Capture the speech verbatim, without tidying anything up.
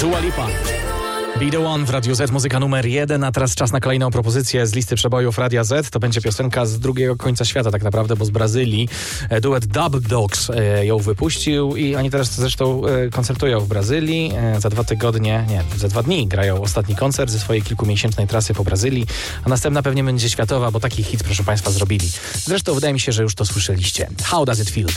Dua Lipa. Be the One w Radiu Z, muzyka numer jeden, a teraz czas na kolejną propozycję z listy przebojów Radia Z. To będzie piosenka z drugiego końca świata tak naprawdę, bo z Brazylii. Duet Dub Dogs ją wypuścił i oni teraz zresztą koncertują w Brazylii. Za dwa tygodnie, nie, za dwa dni grają ostatni koncert ze swojej kilkumiesięcznej trasy po Brazylii, a następna pewnie będzie światowa, bo taki hit, proszę Państwa, zrobili. Zresztą wydaje mi się, że już to słyszeliście. How Does It Feel?